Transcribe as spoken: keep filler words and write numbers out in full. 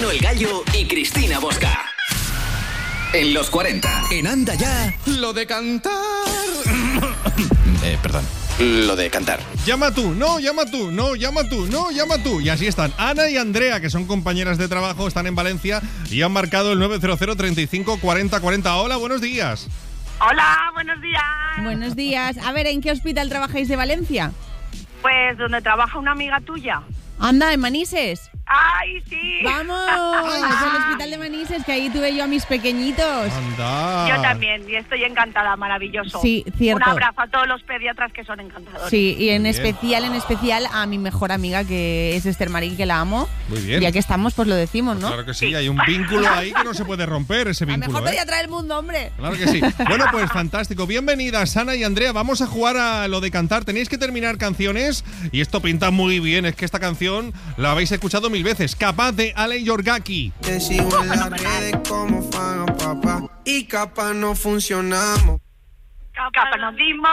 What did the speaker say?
El Gallo y Cristina Bosca. En los cuarenta, en Anda Ya, lo de cantar. eh, perdón. Lo de cantar. Llama tú, no, llama tú, no, llama tú, no, llama tú. Y así están Ana y Andrea, que son compañeras de trabajo, están en Valencia y han marcado el nueve cero cero, treinta y cinco, cuarenta, cuarenta. Hola, buenos días. Hola, buenos días. Buenos días. A ver, ¿en qué hospital trabajáis de Valencia? Pues donde trabaja una amiga tuya. Anda, en Manises. ¡Ay, sí! ¡Vamos! Es el hospital de Manises, que ahí tuve yo a mis pequeñitos. Anda. Yo también, y estoy encantada, maravilloso. Sí, cierto. Un abrazo a todos los pediatras que son encantadores. Sí, y en Muy bien. especial, en especial a mi mejor amiga, que es Esther Marín, que la amo. Muy bien. Ya que estamos, pues lo decimos, ¿no? Claro que sí, hay un vínculo ahí que no se puede romper, ese La vínculo. mejor ¿eh? pediatra del mundo, hombre. Claro que sí. Bueno, pues fantástico. Bienvenidas, Ana y Andrea. Vamos a jugar a lo de cantar. Tenéis que terminar canciones y esto pinta muy bien. Es que esta canción la habéis escuchado mil veces. Capaz de Ale Yorgaki. Te sigo en las redes como fan, papá. Y capaz no funcionamos. Capaz nos dimos.